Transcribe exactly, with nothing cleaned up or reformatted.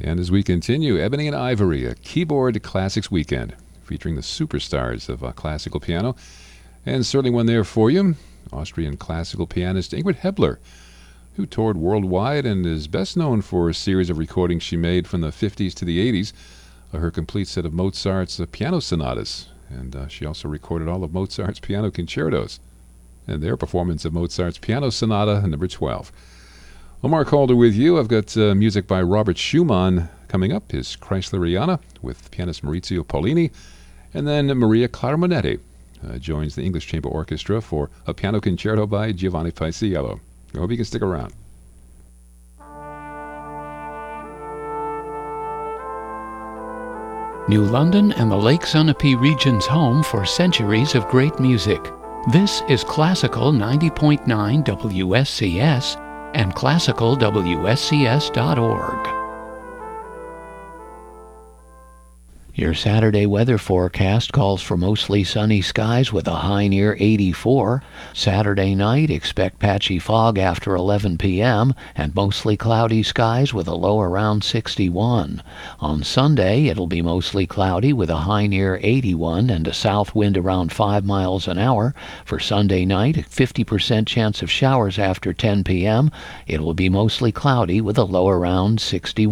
And as we continue, Ebony and Ivory, a keyboard classics weekend featuring the superstars of uh, classical piano. And certainly one there for you, Austrian classical pianist Ingrid Hebler, who toured worldwide and is best known for a series of recordings she made from the fifties to the eighties, uh, her complete set of Mozart's uh, piano sonatas. And uh, she also recorded all of Mozart's piano concertos and their performance of Mozart's Piano Sonata number twelve. Omar Calder with you. I've got uh, music by Robert Schumann coming up, his Chrysleriana with pianist Maurizio Pollini, and then Maria Claramonetti uh, joins the English Chamber Orchestra for a piano concerto by Giovanni Paisiello. I hope you can stick around. New London and the Lake Sunapee region's home for centuries of great music. This is Classical ninety point nine W S C S and classical W S C S dot org. Your Saturday weather forecast calls for mostly sunny skies with a high near eighty-four. Saturday night, expect patchy fog after eleven p.m. and mostly cloudy skies with a low around sixty-one. On Sunday, it'll be mostly cloudy with a high near eighty-one and a south wind around five miles an hour. For Sunday night, a fifty percent chance of showers after ten p.m. It will be mostly cloudy with a low around sixty-one.